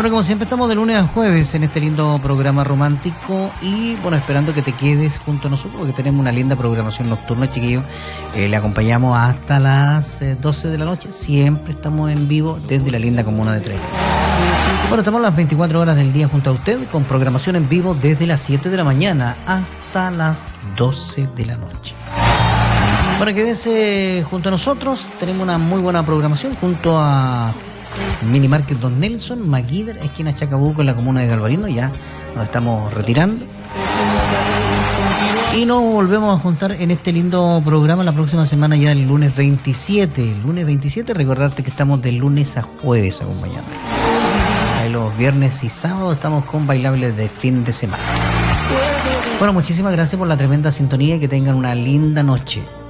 Bueno, como siempre estamos de lunes a jueves en este lindo programa romántico y bueno, esperando que te quedes junto a nosotros porque tenemos una linda programación nocturna, chiquillos. Le acompañamos hasta las 12 de la noche. Siempre estamos en vivo desde la linda comuna de Treinta. Bueno, estamos las 24 horas del día junto a usted con programación en vivo desde las 7 de la mañana hasta las 12 de la noche. Bueno, quédense junto a nosotros. Tenemos una muy buena programación junto a Mini Market Don Nelson, Maguider, esquina Chacabuco, en la comuna de Galvarino. Ya nos estamos retirando. Y nos volvemos a juntar en este lindo programa la próxima semana, ya el lunes 27. El lunes 27, recordarte que estamos de lunes a jueves acompañando. Ahí los viernes y sábados estamos con bailables de fin de semana. Bueno, muchísimas gracias por la tremenda sintonía y que tengan una linda noche.